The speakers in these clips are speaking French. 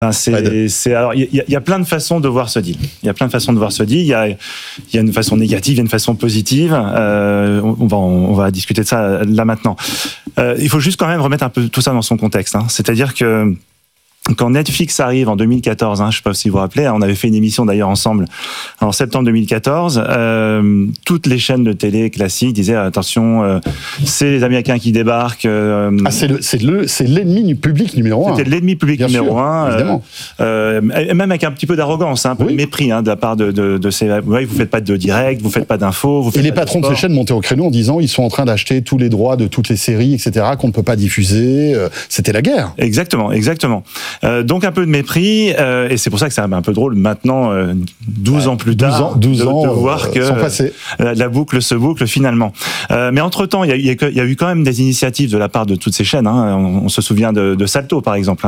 Alors, il y a plein de façons de voir ce deal. Il y a une façon négative, il y a une façon positive. On va discuter de ça là maintenant. Il faut juste quand même remettre un peu tout ça dans son contexte. C'est-à-dire que quand Netflix arrive en 2014, je ne sais pas si vous vous rappelez, on avait fait une émission d'ailleurs ensemble en septembre 2014, toutes les chaînes de télé classiques disaient attention, c'est les Américains qui débarquent. C'est l'ennemi du public numéro 1. C'était l'ennemi public Bien numéro sûr, 1, évidemment. Et même avec un petit peu d'arrogance, un peu de mépris de la part de ces. Ouais, vous faites pas de direct, vous faites pas d'infos. Et les patrons de ces chaînes montaient au créneau en disant ils sont en train d'acheter tous les droits de toutes les séries, etc., qu'on ne peut pas diffuser. C'était la guerre. Exactement. Donc un peu de mépris, et c'est pour ça que c'est un peu drôle maintenant, 12 ans plus tard, 12 ans, de voir que la boucle se boucle finalement. Mais entre-temps, il y a eu quand même des initiatives de la part de toutes ces chaînes. On se souvient de Salto, par exemple.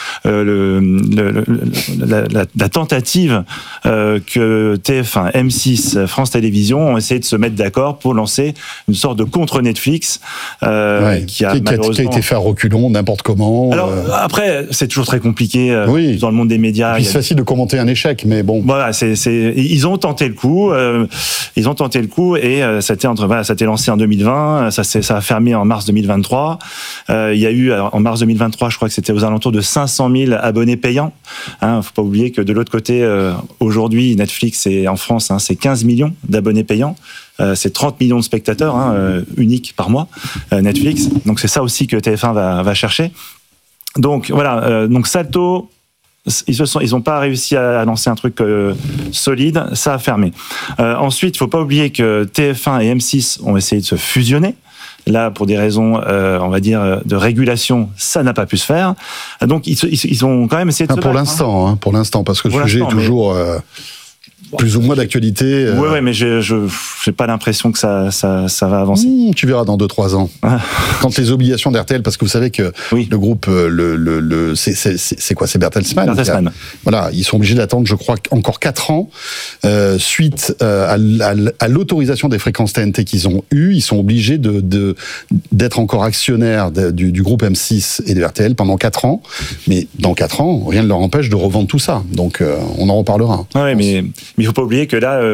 La tentative que TF1, M6, France Télévisions ont essayé de se mettre d'accord pour lancer une sorte de contre-Netflix qui a été fait à reculons, n'importe comment. Alors, après, c'est toujours très compliqué dans le monde des médias. C'est facile de commenter un échec, mais bon. Voilà, ils ont tenté le coup. Et ça a été lancé en 2020. Ça a fermé en mars 2023. Il y a eu en mars 2023, je crois que c'était aux alentours de 500 000 abonnés payants. Faut pas oublier que de l'autre côté, aujourd'hui, Netflix en France, c'est 15 millions d'abonnés payants. C'est 30 millions de spectateurs uniques par mois, Netflix. Donc c'est ça aussi que TF1 va chercher. Donc voilà, donc Salto, ils ont pas réussi à lancer un truc solide, ça a fermé. Ensuite, il faut pas oublier que TF1 et M6 ont essayé de se fusionner. Là, pour des raisons, on va dire, de régulation, ça n'a pas pu se faire. Donc ils ont quand même essayé de se battre. Pour l'instant, parce que le sujet est toujours plus ou moins d'actualité. Oui, mais j'ai pas l'impression que ça va avancer. Tu verras dans 2-3 ans. Quand les obligations d'RTL, parce que vous savez que le groupe, c'est quoi? C'est Bertelsmann. Voilà, ils sont obligés d'attendre, je crois, encore 4 ans. Suite à l'autorisation des fréquences TNT qu'ils ont eues, ils sont obligés d'être encore actionnaires du groupe M6 et de RTL pendant 4 ans. Mais dans 4 ans, rien ne leur empêche de revendre tout ça. Donc, on en reparlera. Oui, mais il ne faut pas oublier que là,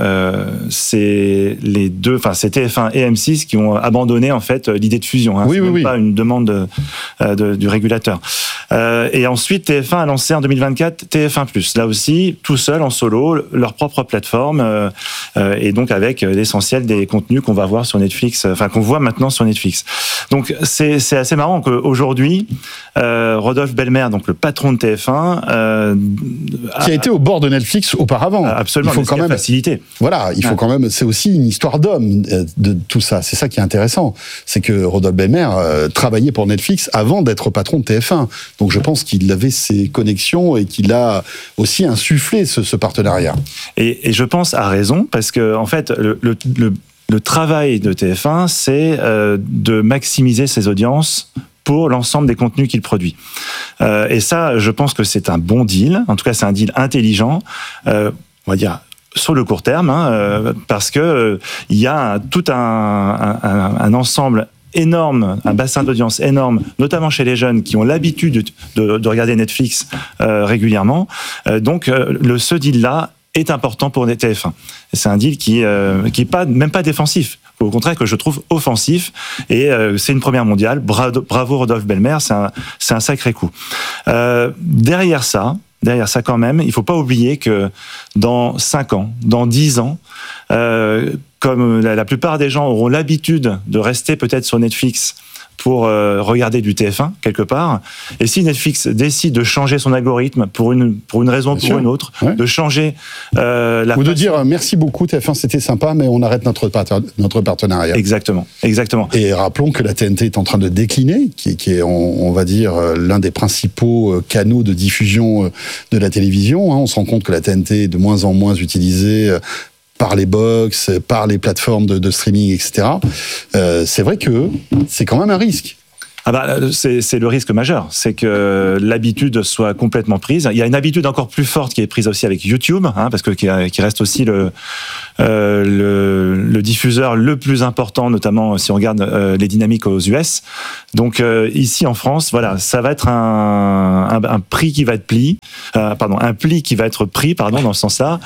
c'est les deux, c'est TF1 et M6 qui ont abandonné en fait l'idée de fusion. C'est pas une demande du régulateur. Et ensuite, TF1 a lancé en 2024 TF1+. Là aussi, tout seul, en solo, leur propre plateforme, et donc avec l'essentiel des contenus qu'on va voir sur Netflix, qu'on voit maintenant sur Netflix. Donc c'est assez marrant qu'aujourd'hui, Rodolphe Belmer, donc le patron de TF1, qui a été au bord de Netflix auparavant. Absolument, il faut quand même faciliter. Voilà, il faut quand même. C'est aussi une histoire d'homme de tout ça. C'est ça qui est intéressant, c'est que Rodolphe Belmer travaillait pour Netflix avant d'être patron de TF1. Donc je pense qu'il avait ses connexions et qu'il a aussi insufflé ce partenariat. Et je pense à raison, parce que en fait le travail de TF1, c'est de maximiser ses audiences pour l'ensemble des contenus qu'il produit. Et ça, je pense que c'est un bon deal. En tout cas, c'est un deal intelligent. On va dire sur le court terme, parce que il y a tout un ensemble énorme, un bassin d'audience énorme, notamment chez les jeunes qui ont l'habitude de regarder Netflix régulièrement. Donc, ce deal-là est important pour TF1. C'est un deal qui est même pas défensif. Au contraire, que je trouve offensif. Et c'est une première mondiale. Bravo Rodolphe Belmer, c'est un sacré coup. Derrière ça quand même, il ne faut pas oublier que dans 5 ans, dans 10 ans, comme la plupart des gens auront l'habitude de rester peut-être sur Netflix pour regarder du TF1 quelque part, et si Netflix décide de changer son algorithme pour une raison ou pour une autre, de changer ou de dire merci beaucoup TF1, c'était sympa, mais on arrête notre partenariat. Exactement. Et rappelons que la TNT est en train de décliner, qui est on va dire l'un des principaux canaux de diffusion de la télévision. On se rend compte que la TNT est de moins en moins utilisée par les box, par les plateformes de streaming, etc. C'est vrai que c'est quand même un risque. C'est le risque majeur, c'est que l'habitude soit complètement prise. Il y a une habitude encore plus forte qui est prise aussi avec YouTube, parce que qui reste aussi le diffuseur le plus important, notamment si on regarde les dynamiques aux US. Donc ici en France, voilà, ça va être un prix qui va être un pli qui va être pris, dans ce sens-là.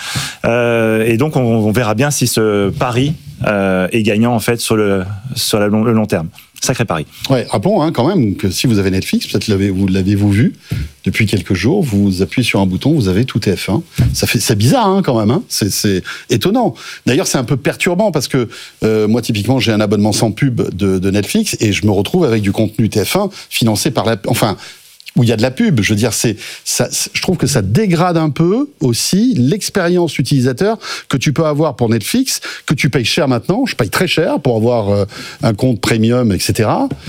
Et donc on verra bien si ce pari est gagnant en fait sur le long terme. Sacré pari. Ouais, rappelons quand même que si vous avez Netflix, peut-être l'avez-vous vu depuis quelques jours, vous appuyez sur un bouton, vous avez tout TF1. C'est bizarre quand même. C'est étonnant. D'ailleurs, c'est un peu perturbant parce que moi, typiquement, j'ai un abonnement sans pub de Netflix et je me retrouve avec du contenu TF1 financé par où il y a de la pub. Je veux dire, je trouve que ça dégrade un peu aussi l'expérience utilisateur que tu peux avoir pour Netflix, que tu payes cher maintenant. Je paye très cher pour avoir un compte premium, etc.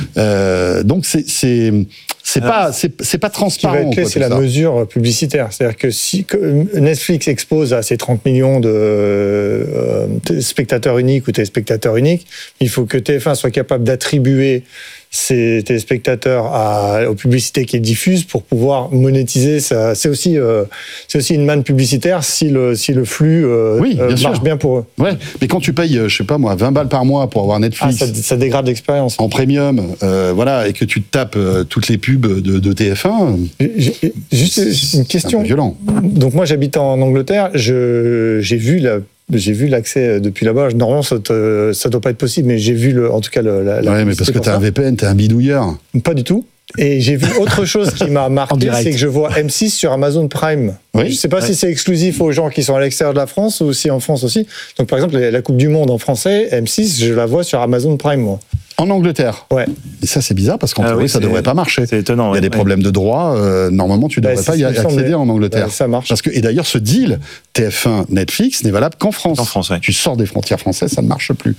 Donc c'est pas transparent. Ce qui va être clé, c'est la mesure publicitaire. C'est-à-dire que si Netflix expose à ses 30 millions de spectateurs uniques ou téléspectateurs uniques, il faut que TF1 soit capable d'attribuer ces téléspectateurs aux publicités qu'ils diffusent pour pouvoir monétiser ça. C'est aussi une manne publicitaire si le flux marche bien pour eux. Ouais, mais quand tu payes, je sais pas moi, 20 balles par mois pour avoir Netflix, ça dégrade l'expérience. En premium, et que tu te tapes toutes les pubs de TF1. Juste une question. C'est un peu violent. Donc moi j'habite en Angleterre, j'ai vu l'accès depuis là-bas. Normalement, ça doit pas être possible, mais j'ai vu en tout cas ouais, mais parce que t'as un VPN, t'es un bidouilleur. Pas du tout. Et j'ai vu autre chose qui m'a marqué, c'est que je vois M6 sur Amazon Prime. Oui. Je sais pas si c'est exclusif aux gens qui sont à l'extérieur de la France ou si en France aussi. Donc par exemple, la Coupe du Monde en français, M6, je la vois sur Amazon Prime, moi. En Angleterre. Ouais. Et ça, c'est bizarre parce qu'en théorie, ça devrait pas marcher. C'est étonnant. Il y a des problèmes de droit. Normalement, tu devrais pas y accéder en Angleterre. Ça marche. Et d'ailleurs, ce deal TF1 Netflix n'est valable qu'en France. En France, ouais. Tu sors des frontières françaises, ça ne marche plus.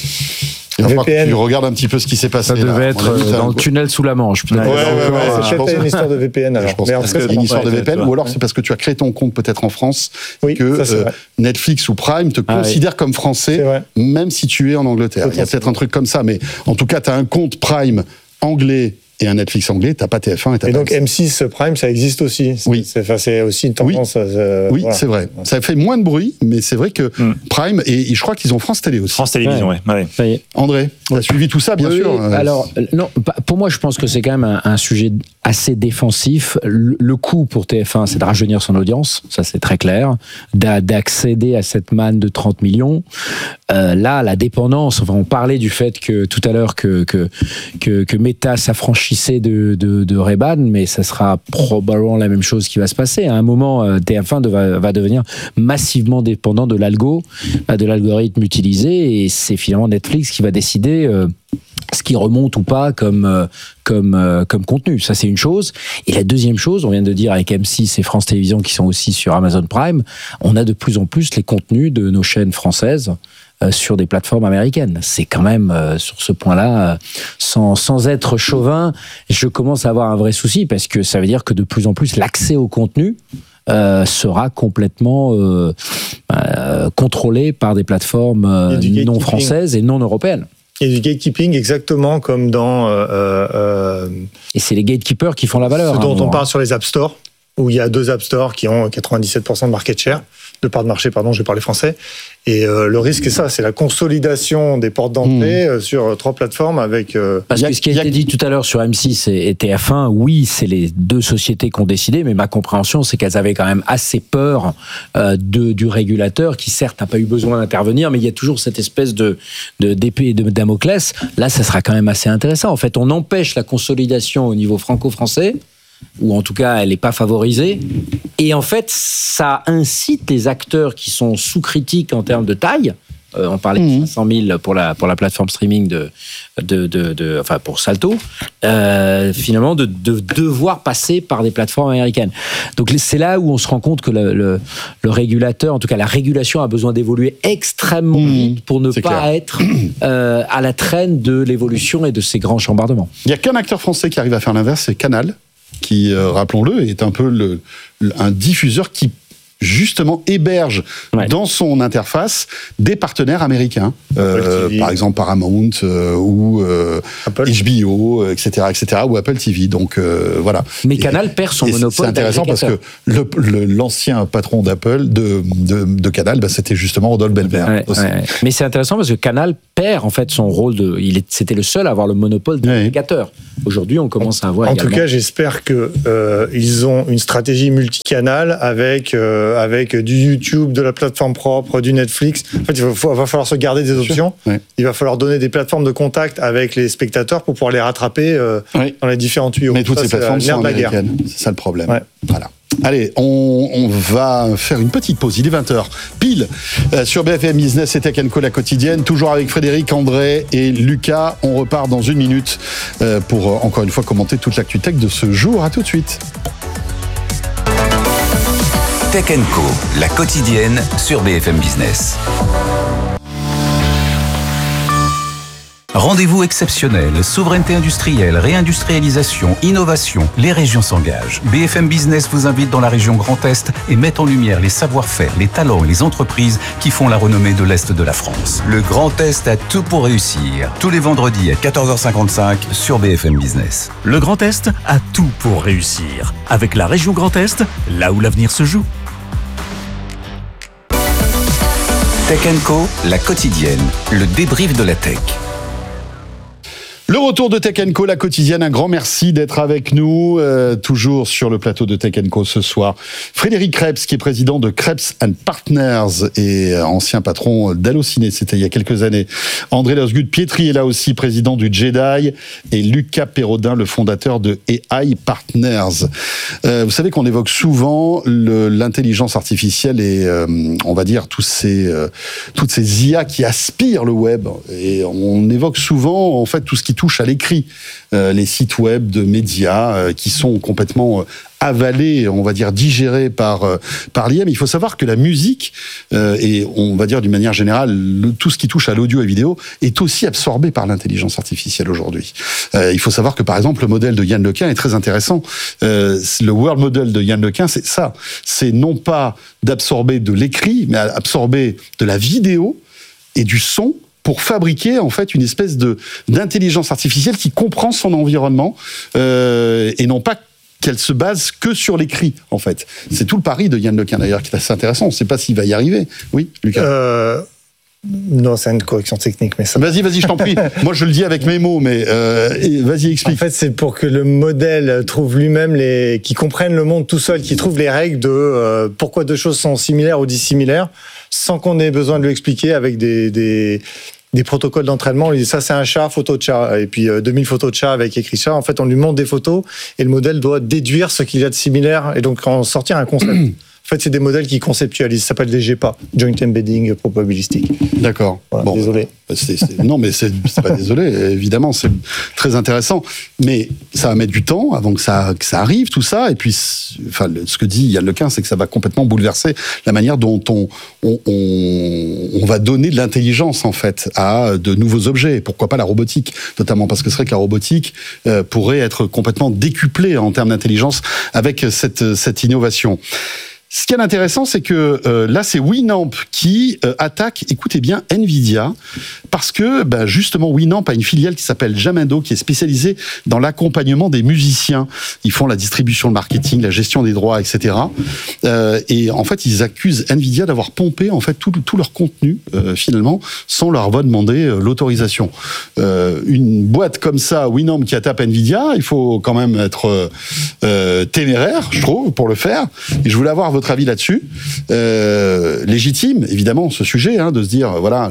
VPN. Tu regardes un petit peu ce qui s'est passé. Ça devait être dans le tunnel sous la Manche. C'est peut-être une histoire de VPN. Alors. Je pense que c'est une histoire de VPN, ou alors c'est parce que tu as créé ton compte peut-être en France, que Netflix ou Prime te considère comme français, même si tu es en Angleterre. Il y a peut-être un truc comme ça, mais en tout cas, tu as un compte Prime anglais et un Netflix anglais, t'as pas TF1 et donc M6 Prime, ça existe aussi. Oui. C'est aussi une tendance. Oui, c'est vrai. Ça fait moins de bruit, mais c'est vrai que Prime, et je crois qu'ils ont France Télé aussi. France Télévisions, ouais. Ça y est. André, tu as suivi tout ça, bien sûr. Alors, non, pour moi, je pense que c'est quand même un sujet assez défensif. Le coût pour TF1, c'est de rajeunir son audience, ça c'est très clair, d'accéder à cette manne de 30 millions. Là, la dépendance, on parlait du fait que tout à l'heure que Meta s'affranchissait de Ray-Ban, mais ça sera probablement la même chose qui va se passer. À un moment, TF1 va devenir massivement dépendant de l'algorithme utilisé, et c'est finalement Netflix qui va décider ce qui remonte ou pas comme contenu. Ça, c'est une chose. Et la deuxième chose, on vient de dire avec M6 et France Télévisions qui sont aussi sur Amazon Prime, on a de plus en plus les contenus de nos chaînes françaises sur des plateformes américaines. C'est quand même, sur ce point-là, sans être chauvin, je commence à avoir un vrai souci, parce que ça veut dire que de plus en plus, l'accès au contenu sera complètement contrôlé par des plateformes non françaises et non européennes. Il y a du gatekeeping exactement comme dans... Et c'est les gatekeepers qui font la valeur. Ce dont on parle sur les App Store, où il y a 2 App Store qui ont 97% de market share, de part de marché, je vais parler français. Et le risque, c'est ça, c'est la consolidation des portes d'entrée sur 3 plateformes avec... Parce que ce qui a été dit tout à l'heure sur M6 et TF1, oui, c'est les 2 sociétés qui ont décidé, mais ma compréhension, c'est qu'elles avaient quand même assez peur du régulateur, qui certes n'a pas eu besoin d'intervenir, mais il y a toujours cette espèce d'épée de Damoclès. Là, ça sera quand même assez intéressant. En fait, on empêche la consolidation au niveau franco-français, ou en tout cas elle n'est pas favorisée, et en fait ça incite les acteurs qui sont sous critique en termes de taille, on parlait de 500 000 pour la plateforme streaming pour Salto, finalement de devoir passer par des plateformes américaines. Donc c'est là où on se rend compte que le régulateur, en tout cas la régulation, a besoin d'évoluer extrêmement vite pour ne pas être à la traîne de l'évolution et de ces grands chambardements. Il n'y a qu'un acteur français qui arrive à faire l'inverse, c'est Canal, qui, rappelons-le, est un peu un diffuseur qui justement héberge dans son interface des partenaires américains, par exemple Paramount ou HBO, etc., ou Apple TV. Donc voilà. Mais Canal perd son monopole. C'est intéressant parce que l'ancien patron d'Apple, de Canal, c'était justement Rodolphe Belmer. Mais c'est intéressant parce que Canal perd en fait son rôle c'était le seul à avoir le monopole des agrégateurs. Aujourd'hui, on commence à avoir. En tout cas, j'espère que ils ont une stratégie multicanal avec du YouTube, de la plateforme propre, du Netflix. En fait, il va falloir se garder des options. Il va falloir donner des plateformes de contact avec les spectateurs pour pouvoir les rattraper dans les différents tuyaux. Mais toutes ces plateformes sont américaines. C'est ça le problème. Voilà. Allez, on va faire une petite pause. Il est 20h pile sur BFM Business et Tech & Co, la quotidienne. Toujours avec Frédéric, André et Lucas. On repart dans 1 minute pour encore une fois commenter toute l'actu tech de ce jour. À tout de suite. Tech & Co, la quotidienne sur BFM Business. Rendez-vous exceptionnel, souveraineté industrielle, réindustrialisation, innovation, les régions s'engagent. BFM Business vous invite dans la région Grand Est et met en lumière les savoir-faire, les talents et les entreprises qui font la renommée de l'Est de la France. Le Grand Est a tout pour réussir. Tous les vendredis à 14h55 sur BFM Business. Le Grand Est a tout pour réussir. Avec la région Grand Est, là où l'avenir se joue. Tech & Co, la quotidienne, le débrief de la tech. Le retour de Tech & Co, la quotidienne, un grand merci d'être avec nous, toujours sur le plateau de Tech & Co ce soir. Frédéric Krebs, qui est président de Krebs & Partners et ancien patron d'Allociné, c'était il y a quelques années. André Losgut-Pietri est là aussi, président du Jedi, et Lucas Perrodin, le fondateur de AI Partners. Vous savez qu'on évoque souvent l'intelligence artificielle et, on va dire, toutes ces IA qui aspirent le web. Et on évoque souvent, en fait, tout ce qui touche à l'écrit, les sites web de médias qui sont complètement avalés, on va dire digérés par l'IA. Mais il faut savoir que la musique, et on va dire d'une manière générale, tout ce qui touche à l'audio et vidéo, est aussi absorbé par l'intelligence artificielle aujourd'hui. Il faut savoir que par exemple, le modèle de Yann Lequin est très intéressant. Le World Model de Yann Lequin, c'est ça. C'est non pas d'absorber de l'écrit, mais absorber de la vidéo et du son pour fabriquer en fait une espèce d'intelligence artificielle qui comprend son environnement et non pas qu'elle se base que sur l'écrit en fait. C'est tout le pari de Yann Lequin d'ailleurs qui est assez intéressant. On ne sait pas s'il va y arriver. Oui, Lucas. Non, c'est une correction technique, mais ça. Vas-y, je t'en prie. Moi, je le dis avec mes mots, mais vas-y, explique. En fait, c'est pour que le modèle trouve lui-même qui comprenne le monde tout seul, qui trouve les règles de pourquoi deux choses sont similaires ou dissimilaires, sans qu'on ait besoin de lui expliquer avec des protocoles d'entraînement. On lui dit ça, c'est un chat, photo de chat, et puis 2000 photos de chat avec écrit chat. En fait, on lui montre des photos et le modèle doit déduire ce qu'il y a de similaire et donc en sortir un concept. En fait, c'est des modèles qui conceptualisent. Ça s'appelle des GEPA, Joint Embedding Probabilistic. D'accord. Voilà, bon, désolé. Non, mais c'est pas désolé. Évidemment, c'est très intéressant. Mais ça va mettre du temps avant que ça arrive, tout ça. Et puis, enfin, ce que dit Yann Lequin, c'est que ça va complètement bouleverser la manière dont on va donner de l'intelligence, en fait, à de nouveaux objets. Pourquoi pas la robotique, notamment parce que c'est vrai que la robotique pourrait être complètement décuplée en termes d'intelligence avec cette innovation. Ce qui est intéressant, c'est que là, c'est Winamp qui attaque, écoutez bien, Nvidia, parce que justement, Winamp a une filiale qui s'appelle Jamendo, qui est spécialisée dans l'accompagnement des musiciens. Ils font la distribution, le marketing, la gestion des droits, etc. Et en fait, ils accusent Nvidia d'avoir pompé en fait tout leur contenu, finalement, sans leur avoir demandé l'autorisation. Une boîte comme ça, Winamp, qui attaque Nvidia, il faut quand même être téméraire, je trouve, pour le faire. Et je voulais avoir votre avis là-dessus. Légitime, évidemment, ce sujet, de se dire, voilà,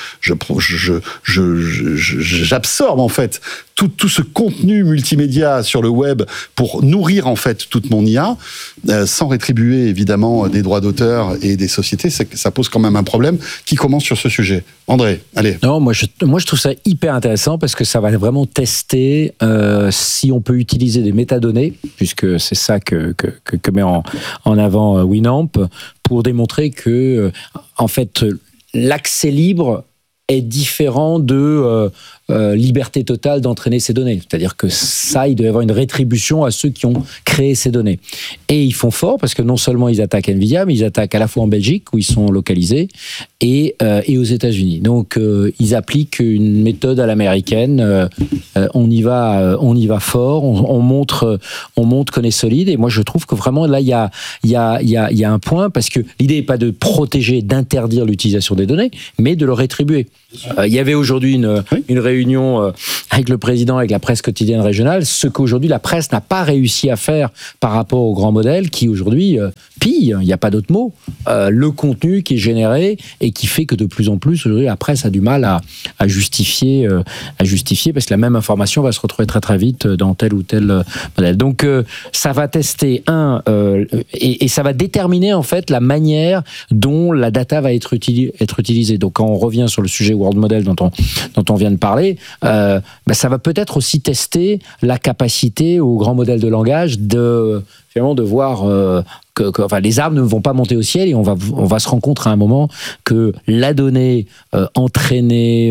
j'absorbe en fait tout ce contenu multimédia sur le web pour nourrir en fait toute mon IA, sans rétribuer évidemment des droits d'auteur et des sociétés. Ça pose quand même un problème. Qui commence sur ce sujet? André, allez. Non, moi je trouve ça hyper intéressant parce que ça va vraiment tester si on peut utiliser des métadonnées, puisque c'est ça que met en avant Winamp, pour démontrer que en fait l'accès libre est différent de liberté totale d'entraîner ces données. C'est-à-dire que ça, il doit y avoir une rétribution à ceux qui ont créé ces données. Et ils font fort parce que non seulement ils attaquent Nvidia, mais ils attaquent à la fois en Belgique, où ils sont localisés, et aux États-Unis. Donc, ils appliquent une méthode à l'américaine. On y va fort. On montre qu'on est solide. Et moi, je trouve que vraiment, là, il y a un point, parce que l'idée n'est pas de protéger, d'interdire l'utilisation des données, mais de le rétribuer. Il y avait aujourd'hui une réunion avec le président, avec la presse quotidienne régionale, ce qu'aujourd'hui la presse n'a pas réussi à faire par rapport aux grands modèles qui aujourd'hui pillent, il n'y a pas d'autre mot, le contenu qui est généré et qui fait que de plus en plus aujourd'hui la presse a du mal à justifier parce que la même information va se retrouver très très vite dans tel ou tel modèle. Donc ça va tester et ça va déterminer en fait la manière dont la data va être utilisée. Donc quand on revient sur le sujet World Model dont on vient de parler, ça va peut-être aussi tester la capacité aux grands modèles de langage de voir que les arbres ne vont pas monter au ciel, et on va se rendre compte à un moment que la donnée entraînée,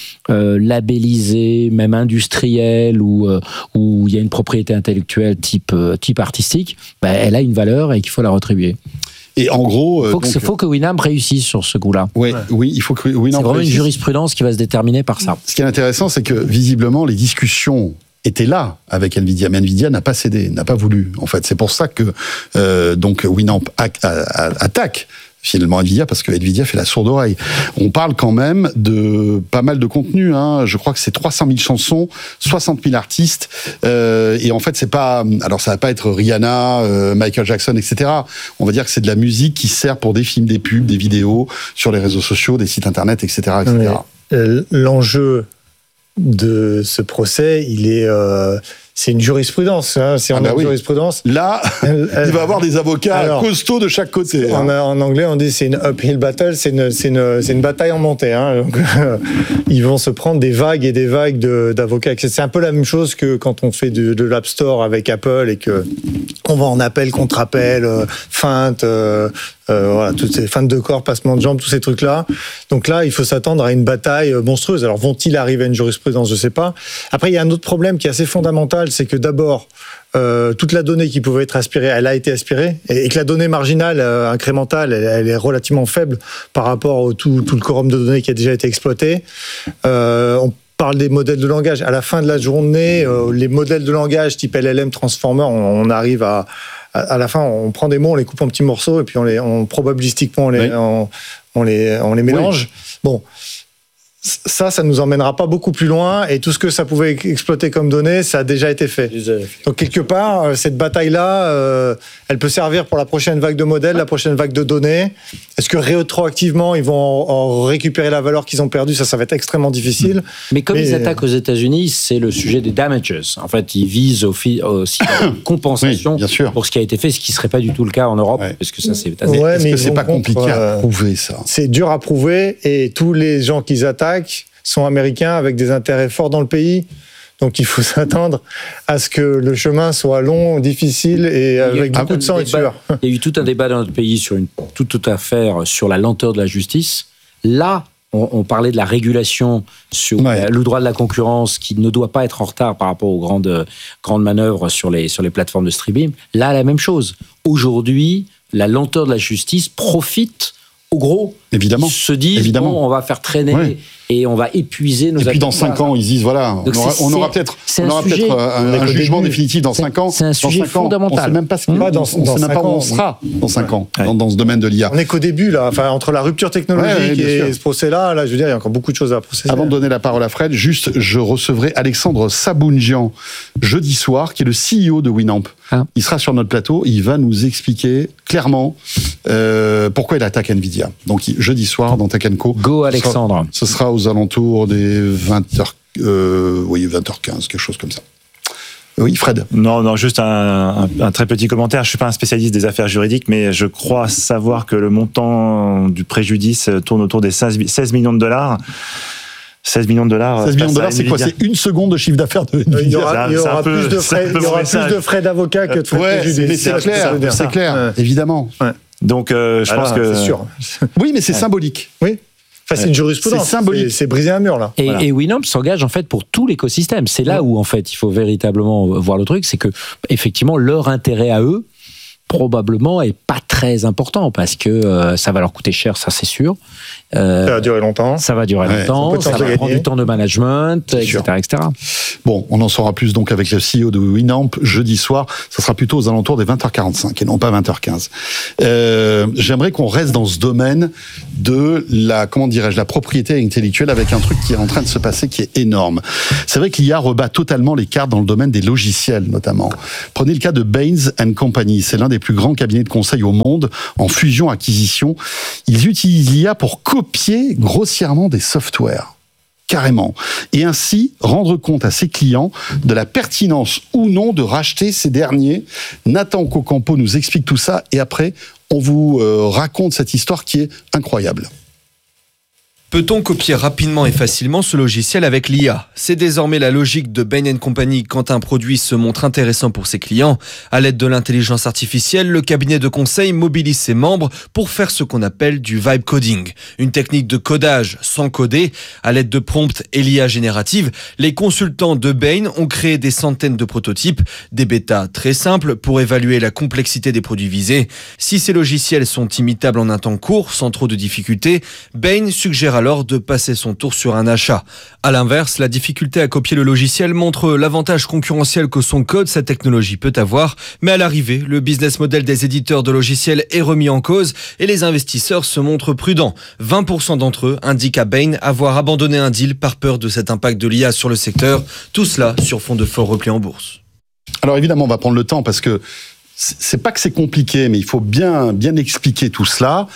labellisée, même industrielle, où il y a une propriété intellectuelle type artistique, elle a une valeur et qu'il faut la rétribuer. Et en gros, il faut que Winamp réussisse sur ce coup-là. Oui, il faut que Winamp réussisse. C'est vraiment une jurisprudence qui va se déterminer par ça. Ce qui est intéressant, c'est que visiblement, les discussions étaient là avec Nvidia, mais Nvidia n'a pas cédé, n'a pas voulu. En fait, c'est pour ça que donc Winamp attaque finalement Nvidia, parce que Nvidia fait la sourde oreille. On parle quand même de pas mal de contenu, hein. Je crois que c'est 300 000 chansons, 60 000 artistes, et en fait c'est pas, alors ça va pas être Rihanna, Michael Jackson, etc. On va dire que c'est de la musique qui sert pour des films, des pubs, des vidéos sur les réseaux sociaux, des sites internet, etc., etc. L'enjeu de ce procès, c'est une jurisprudence. Hein. Si on a une jurisprudence, là, il va avoir des avocats costauds de chaque côté. En anglais, on dit c'est une uphill battle, c'est une bataille en montée. Hein. Donc, ils vont se prendre des vagues et des vagues d'avocats. C'est un peu la même chose que quand on fait de l'App Store avec Apple et que on va en appel contre appel, feinte. Toutes ces feintes de corps, passement de jambes, tous ces trucs-là. Donc là, il faut s'attendre à une bataille monstrueuse. Alors, vont-ils arriver à une jurisprudence ? Je sais pas. Après, il y a un autre problème qui est assez fondamental, c'est que d'abord, toute la donnée qui pouvait être aspirée, elle a été aspirée, et que la donnée marginale, incrémentale, elle est relativement faible par rapport à tout le quorum de données qui a déjà été exploité. On parle des modèles de langage. À la fin de la journée, les modèles de langage type LLM Transformer, on arrive à la fin, on prend des mots, on les coupe en petits morceaux, et puis probabilistiquement, on les mélange. Oui. Bon. Ça nous emmènera pas beaucoup plus loin, et tout ce que ça pouvait exploiter comme données, ça a déjà été fait. Donc quelque part, cette bataille-là, elle peut servir pour la prochaine vague de modèles, la prochaine vague de données. Est-ce que rétroactivement, ils vont en récupérer la valeur qu'ils ont perdue ? Ça va être extrêmement difficile. Mais comme ils attaquent aux États-Unis, c'est le sujet des damages. En fait, ils visent aussi la compensation pour ce qui a été fait, ce qui serait pas du tout le cas en Europe, parce que ça c'est. Est-ce que c'est pas compliqué à prouver ça ? C'est dur à prouver, et tous les gens qu'ils attaquent sont américains avec des intérêts forts dans le pays. Donc il faut s'attendre à ce que le chemin soit long, difficile et avec beaucoup de sang et de sueur. Il y a eu tout un débat dans notre pays sur toute affaire sur la lenteur de la justice. Là, on parlait de la régulation sur le droit de la concurrence qui ne doit pas être en retard par rapport aux grandes manœuvres sur les plateformes de streaming. Là, la même chose. Aujourd'hui, la lenteur de la justice profite aux gros. Évidemment. Ils se disent, on va faire traîner et on va épuiser nos... Et puis dans 5 ans, ils disent, voilà, on aura peut-être un jugement définitif dans 5 ans. C'est un sujet fondamental. On ne sait même pas où on sera dans 5 ans, dans ce domaine de l'IA. On n'est qu'au début, là. Enfin, entre la rupture technologique et ce procès-là, je veux dire, il y a encore beaucoup de choses à processer. Avant de donner la parole à Fred, juste, je recevrai Alexandre Sabounjian jeudi soir, qui est le CEO de Winamp. Il sera sur notre plateau, il va nous expliquer clairement pourquoi il attaque Nvidia. Donc, jeudi soir, dans Tech & Co. Go, Alexandre. Ce sera aux alentours des 20h, 20h15, quelque chose comme ça. Oui, Fred. Non, juste un très petit commentaire. Je suis pas un spécialiste des affaires juridiques, mais je crois savoir que le montant du préjudice tourne autour des 16 millions de $. 16 millions de $. 16 millions de $, c'est quoi ? C'est une seconde de chiffre d'affaires de Nvidia. Il y aura plus de frais d'avocat que de frais de préjudice. C'est clair, évidemment. Donc, je pense que... C'est sûr. Oui, mais c'est symbolique. Oui. Enfin, c'est une jurisprudence. C'est symbolique. C'est briser un mur, là. Et Winamp s'engage en fait pour tout l'écosystème. C'est là où en fait il faut véritablement voir le truc, c'est que effectivement leur intérêt à eux probablement est pas très important parce que ça va leur coûter cher, ça c'est sûr. Ça va durer longtemps. Ça va durer longtemps, ça va prendre du temps de management, etc., etc. Bon, on en saura plus donc avec le CEO de Winamp jeudi soir. Ça sera plutôt aux alentours des 20h45 et non pas 20h15. J'aimerais qu'on reste dans ce domaine de la propriété intellectuelle avec un truc qui est en train de se passer qui est énorme. C'est vrai que l'IA rebat totalement les cartes dans le domaine des logiciels notamment. Prenez le cas de Bain & Company. C'est l'un des plus grands cabinets de conseil au monde en fusion-acquisition. Ils utilisent l'IA pour copier grossièrement des softwares, carrément, et ainsi rendre compte à ses clients de la pertinence ou non de racheter ces derniers. Nathan Cocampo nous explique tout ça et après, on vous raconte cette histoire qui est incroyable. Peut-on copier rapidement et facilement ce logiciel avec l'IA ? C'est désormais la logique de Bain & Company quand un produit se montre intéressant pour ses clients. À l'aide de l'intelligence artificielle, le cabinet de conseil mobilise ses membres pour faire ce qu'on appelle du vibe coding, une technique de codage sans coder. À l'aide de prompts et l'IA générative, les consultants de Bain ont créé des centaines de prototypes, des bêtas très simples pour évaluer la complexité des produits visés. Si ces logiciels sont imitables en un temps court, sans trop de difficultés, Bain suggère alors de passer son tour sur un achat. À l'inverse, la difficulté à copier le logiciel montre l'avantage concurrentiel que son code, sa technologie peut avoir, mais à l'arrivée, le business model des éditeurs de logiciels est remis en cause et les investisseurs se montrent prudents. 20% d'entre eux indiquent à Bain avoir abandonné un deal par peur de cet impact de l'IA sur le secteur, tout cela sur fond de fort repli en bourse. Alors évidemment, on va prendre le temps parce que c'est pas que c'est compliqué, mais il faut bien expliquer tout cela.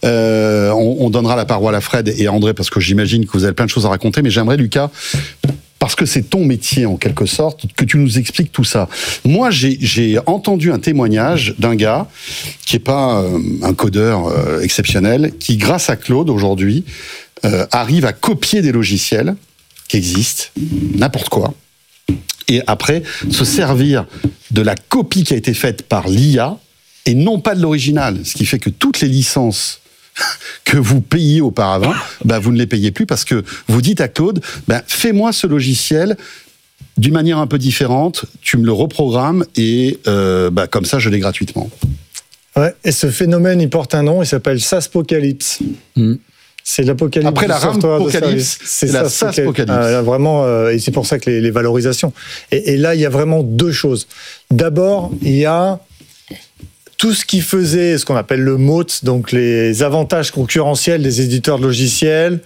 On donnera la parole à Fred et à André parce que j'imagine que vous avez plein de choses à raconter, mais j'aimerais, Lucas, parce que c'est ton métier en quelque sorte, que tu nous expliques tout ça. Moi, j'ai entendu un témoignage d'un gars qui est pas un codeur exceptionnel, qui grâce à Claude aujourd'hui arrive à copier des logiciels qui existent, n'importe quoi, et après se servir de la copie qui a été faite par l'IA et non pas de l'original, ce qui fait que toutes les licences que vous payiez auparavant, vous ne les payez plus parce que vous dites à Claude, fais-moi ce logiciel d'une manière un peu différente, tu me le reprogrammes et comme ça je l'ai gratuitement. Ouais, et ce phénomène, il porte un nom, il s'appelle SaaSpocalypse. C'est l'apocalypse. Après la RAM-apocalypse, c'est la SaaSpocalypse. Vraiment, et c'est pour ça que les valorisations. Et là, il y a vraiment deux choses. D'abord, il y a tout ce qui faisait ce qu'on appelle le moat, donc les avantages concurrentiels des éditeurs de logiciels,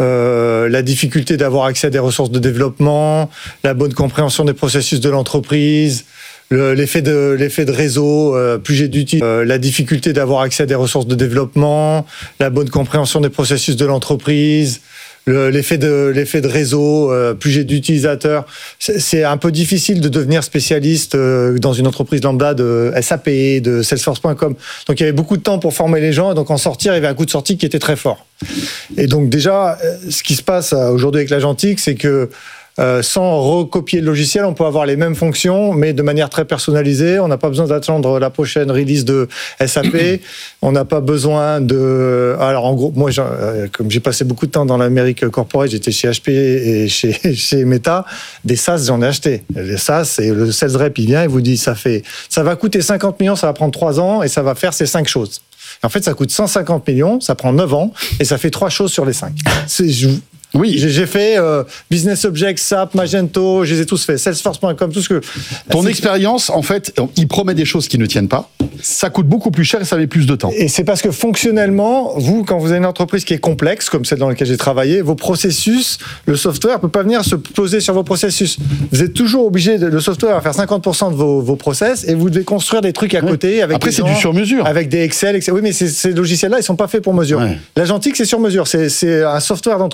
la difficulté d'avoir accès à des ressources de développement, la bonne compréhension des processus de l'entreprise, l'effet de réseau, plus j'ai d'outils, la difficulté d'avoir accès à des ressources de développement, la bonne compréhension des processus de l'entreprise, l'effet de réseau, plus j'ai d'utilisateurs. C'est un peu difficile de devenir spécialiste dans une entreprise lambda de SAP, de Salesforce.com. Donc il y avait beaucoup de temps pour former les gens, et donc en sortir, il y avait un coût de sortie qui était très fort. Et donc déjà, ce qui se passe aujourd'hui avec l'Agentic, c'est que sans recopier le logiciel, on peut avoir les mêmes fonctions, mais de manière très personnalisée. On n'a pas besoin d'attendre la prochaine release de SAP. On n'a pas besoin de... Alors, en gros, moi, comme j'ai passé beaucoup de temps dans l'Amérique corporate, j'étais chez HP et chez Meta, des SaaS, j'en ai acheté. Les SaaS, et le sales rep, il vient et vous dit, ça va coûter 50 millions, ça va prendre 3 ans, et ça va faire ces 5 choses. En fait, ça coûte 150 millions, ça prend 9 ans, et ça fait 3 choses sur les 5. Oui, j'ai fait Business Objects, SAP, Magento, je les ai tous fait, Salesforce.com, tout ce que... Ton expérience, en fait, il promet des choses qui ne tiennent pas, ça coûte beaucoup plus cher et ça met plus de temps. Et c'est parce que fonctionnellement, vous, quand vous avez une entreprise qui est complexe, comme celle dans laquelle j'ai travaillé, vos processus, le software ne peut pas venir se poser sur vos processus. Vous êtes toujours obligé, le software va faire 50% de vos process et vous devez construire des trucs à côté. Avec après, c'est du sur-mesure. Avec des Excel. Oui, mais ces logiciels-là, ils ne sont pas faits pour mesure. Ouais. L'Agentic, c'est sur mesure. C'est un software d'entreprise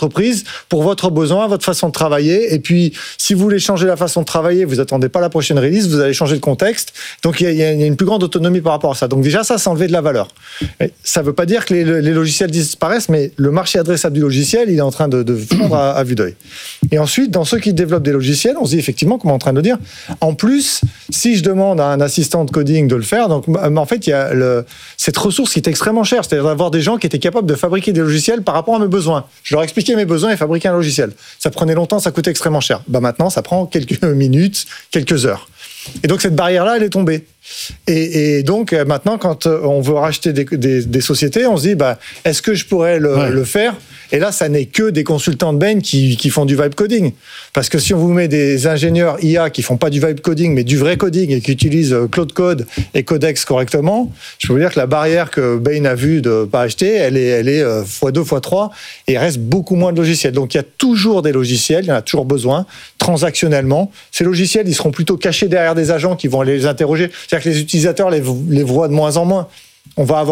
utilise pour votre besoin, votre façon de travailler. Et puis, si vous voulez changer la façon de travailler, vous attendez pas la prochaine release, vous allez changer le contexte. Donc, il y a une plus grande autonomie par rapport à ça. Donc, déjà, ça, c'est enlever de la valeur. Ça veut pas dire que les logiciels disparaissent, mais le marché adressable du logiciel, il est en train de fondre à vue d'œil. Et ensuite, dans ceux qui développent des logiciels, on se dit effectivement, comme on est en train de le dire, en plus, si je demande à un assistant de coding de le faire, donc en fait, il y a cette ressource qui est extrêmement chère, c'est-à-dire d'avoir des gens qui étaient capables de fabriquer des logiciels par rapport à mes besoins. Je leur expliquais mes besoins et fabriquer un logiciel. Ça prenait longtemps, ça coûtait extrêmement cher. Maintenant, ça prend quelques minutes, quelques heures. Et donc cette barrière-là, elle est tombée. Et donc maintenant, quand on veut racheter des sociétés, on se dit, est-ce que je pourrais le faire ? Et là, ça n'est que des consultants de Bain qui font du vibe coding. Parce que si on vous met des ingénieurs IA qui font pas du vibe coding, mais du vrai coding et qui utilisent Claude Code et Codex correctement, je peux vous dire que la barrière que Bain a vue de pas acheter, elle est x2, x3, et il reste beaucoup moins de logiciels. Donc il y a toujours des logiciels, il y en a toujours besoin, transactionnellement. Ces logiciels, ils seront plutôt cachés derrière des agents qui vont aller les interroger. C'est-à-dire que les utilisateurs les voient de moins en moins. On va avoir